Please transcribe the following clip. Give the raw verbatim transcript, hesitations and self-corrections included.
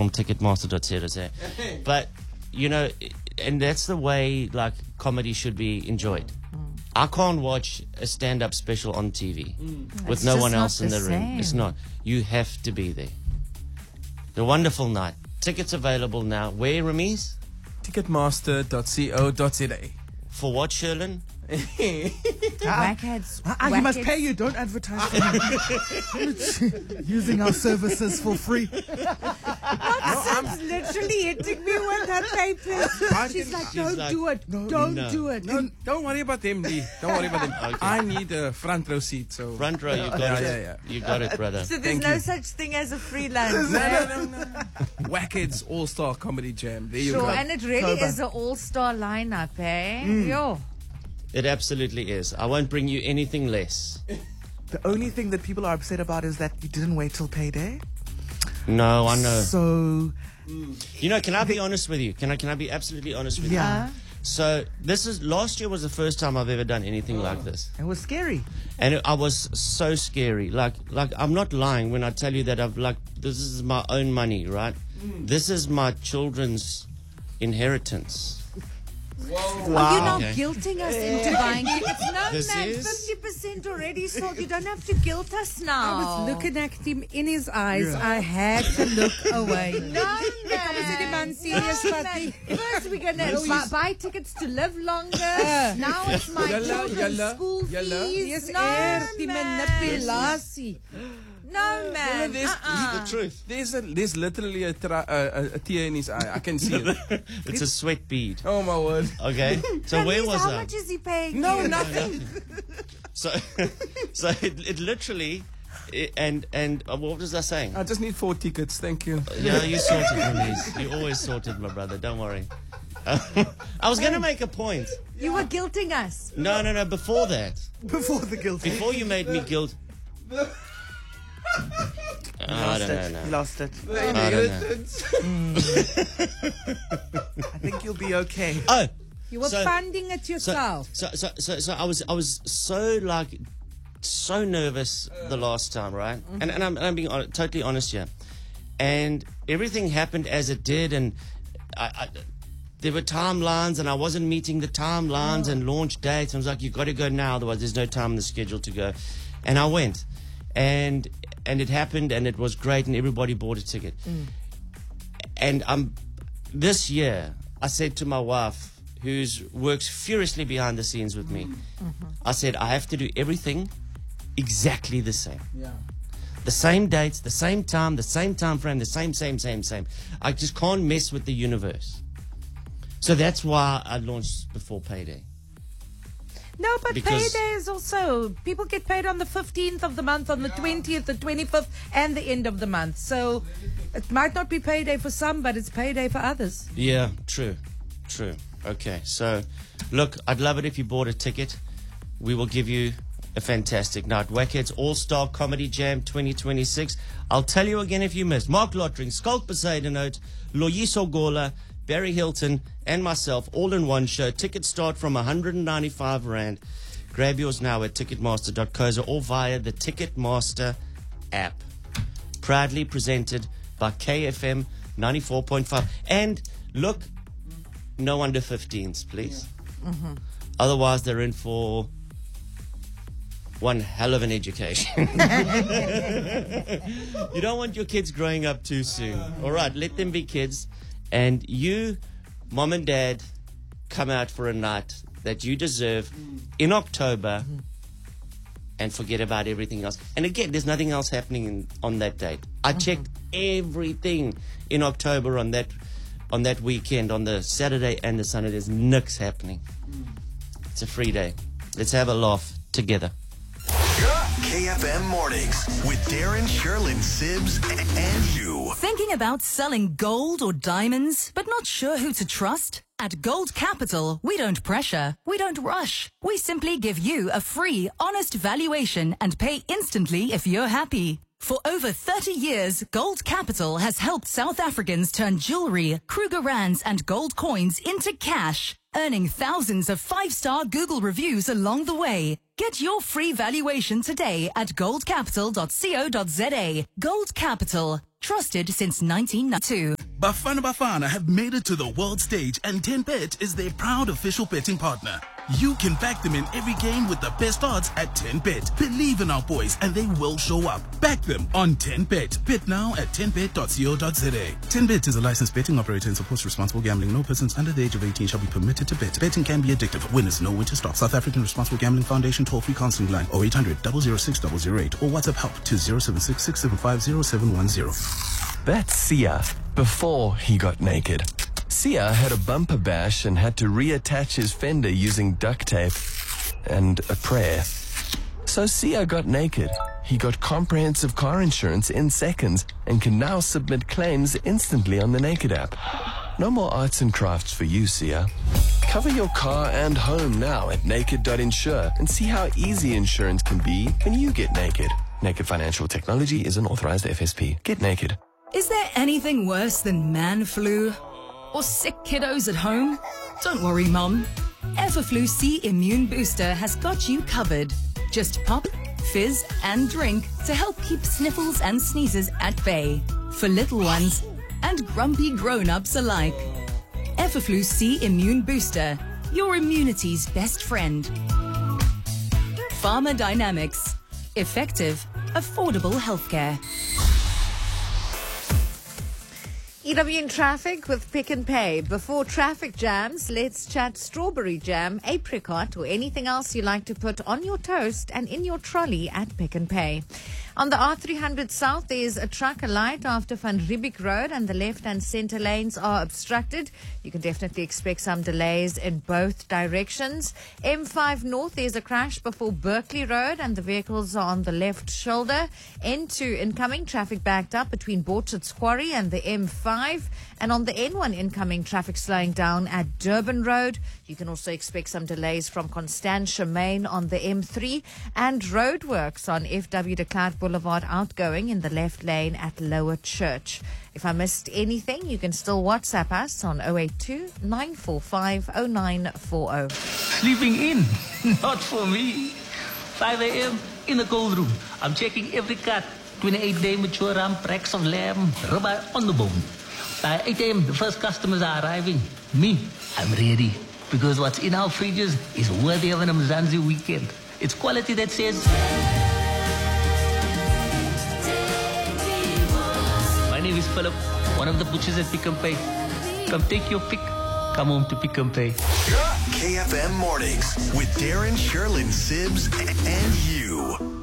from ticketmaster dot co dot za. But, you know, and that's the way, like, comedy should be enjoyed. Mm. I can't watch a stand-up special on T V mm. with it's no one else in the, the room. It's not. You have to be there. The wonderful night. Tickets available now. Where, Ramiz? ticketmaster dot co dot za. For what, Sherlin? Whackheads. Ah, ah, you must pay you. Don't advertise for me. Using our services for free. Watson's literally hitting me with her papers. She's like, don't like, do it. no, don't no. do it. No, don't worry about them, Lee. Don't worry about them. Okay. I need a front row seat. So Front row, you got yeah, it. yeah, yeah. You got it, brother. So there's Thank no you. such thing as a freelance. No, eh? no, no, no. Wackheads All Star Comedy Jam. There you Sure, go. and it really Cobra. is an all-star lineup, eh? Yo. It absolutely is. I won't bring you anything less. The only thing that people are upset about is that you didn't wait till payday. No, I know. So, You know, can I be honest with you? Can I can I be absolutely honest with you? yeah, So this is last year was the first time I've ever done anything like this, it was scary. and it, I was so scary. Like like I'm not lying when I tell you that I've like this is my own money, right? This is my children's inheritance. Are you now Okay. guilting us into buying tickets? No, This man, is- fifty percent already sold. You don't have to guilt us now. I was looking at him in his eyes. I had to look away. No, man. the man serious, No, Patty. man. First, we're going to buy, buy tickets to live longer. now it's my Yalla, children's yalla, school yalla. fees. Yes, no, eer, die man. manipulatie. No, man. there's- Uh-uh. The truth. There's a, there's literally a, tra- a, a, a tear in his eye. I can see it. It's a sweat bead. Oh my word. Okay. So where Ramiz, was how I? much is he paying No, you? nothing. So so it, it literally. It, and and uh, what was I saying? I just need four tickets. Thank you. Yeah, you sorted, Ramiz. You always sorted, my brother. Don't worry. I was going to make a point. You were guilting us. No, no, no. Before that, Before the guilt. before you made me guilt. Oh, I don't know. You No. lost it. I don't know. I think you'll be okay. Oh, You were So- funding it so, yourself. so so so so I was I was so like so nervous the last time, right? And and I'm, and I'm being hon- totally honest here. And everything happened as it did, and I, I, there were timelines, and I wasn't meeting the timelines and launch dates. I was like, "You got to go now, otherwise there's no time in the schedule to go." And I went, and and it happened, and it was great, and everybody bought a ticket. And um, this year, I said to my wife, who works furiously behind the scenes with me, I said, I have to do everything exactly the same. Yeah. The same dates, the same time, the same time frame, the same, same, same, same. I just can't mess with the universe. So that's why I launched before payday. No, but Because- payday is also, people get paid on the fifteenth of the month, on the twentieth, the twenty-fifth, and the end of the month. So it might not be payday for some, but it's payday for others. Yeah, true, true. Okay, so look, I'd love it if you bought a ticket. We will give you a fantastic night. Wackheads All-Star Comedy Jam twenty twenty-six. I'll tell you again if you missed. Mark Lottering, Skulk Poseidonite, Loyiso Gola, Barry Hilton, and myself, all in one show. Tickets start from one hundred ninety-five Rand. Grab yours now at ticketmaster dot co za or via the Ticketmaster app. Proudly presented by K F M ninety-four point five. And look, no under fifteens, please. Mm-hmm. Otherwise, they're in for one hell of an education. You don't want your kids growing up too soon. All right, let them be kids. And you, mom and dad, come out for a night that you deserve in October and forget about everything else. And again, there's nothing else happening in, on that date. I checked everything in October on that on that weekend, on the Saturday and the Sunday. There's nix happening. It's a free day. Let's have a laugh together. K F M Mornings with Darren, Sherlin, Sibbs, and you. Thinking about selling gold or diamonds, but not sure who to trust? At Gold Capital, we don't pressure, we don't rush. We simply give you a free, honest valuation and pay instantly if you're happy. For over thirty years, Gold Capital has helped South Africans turn jewelry, Kruger Rands, and gold coins into cash, earning thousands of five-star Google reviews along the way. Get your free valuation today at gold capital dot co dot za. Gold Capital, trusted since nineteen ninety-two. Bafana Bafana have made it to the world stage, and ten bet is their proud official betting partner. You can back them in every game with the best odds at ten bet. Believe in our boys and they will show up. Back them on ten bet. Bet now at ten bet dot co dot za. ten bet is a licensed betting operator and supports responsible gambling. No persons under the age of eighteen shall be permitted to bet. Betting can be addictive. Winners know when to stop. South African Responsible Gambling Foundation toll-free counseling line oh eight hundred, double oh six, double oh eight or WhatsApp help to zero seven six, six seven five, zero seven one zero. That's Sia before he got naked. Sia had a bumper bash and had to reattach his fender using duct tape and a prayer. So Sia got naked. He got comprehensive car insurance in seconds and can now submit claims instantly on the Naked app. No more arts and crafts for you, Sia. Cover your car and home now at naked dot insure and see how easy insurance can be when you get naked. Naked Financial Technology is an authorized F S P. Get naked. Is there anything worse than man flu? Or sick kiddos at home? Don't worry, Mom. Everflu C Immune Booster has got you covered. Just pop, fizz, and drink to help keep sniffles and sneezes at bay. For little ones and grumpy grown-ups alike. Everflu C Immune Booster, your immunity's best friend. Pharma Dynamics. Effective, affordable healthcare. E W in traffic with Pick and Pay. Before traffic jams, let's chat strawberry jam, apricot, or anything else you like to put on your toast and in your trolley at Pick and Pay. On the R three hundred South, there's a truck alight after Van Riebeek Road and the left and center lanes are obstructed. You can definitely expect some delays in both directions. M five North, there's a crash before Berkeley Road and the vehicles are on the left shoulder. N two incoming, traffic backed up between Borchards Quarry and the M five. And on the N one incoming, traffic slowing down at Durban Road. You can also expect some delays from Constantia Main on the M three and roadworks on F W de Klerk Boulevard outgoing in the left lane at Lower Church. If I missed anything, you can still WhatsApp us on oh eight two, nine four five, oh nine four oh. Sleeping in? Not for me. five a.m. in the cold room. I'm checking every cut. twenty-eight day mature ram, racks of lamb, ribeye on the bone. By eight a.m. the first customers are arriving. Me, I'm ready. Because what's in our fridges is worthy of an Mzansi weekend. It's quality that says... My name is Philip, one of the butchers at Pick and Pay. Come take your pick. Come home to Pick and Pay. K F M Mornings with Darren, Sherlyn, Sibbs, and you.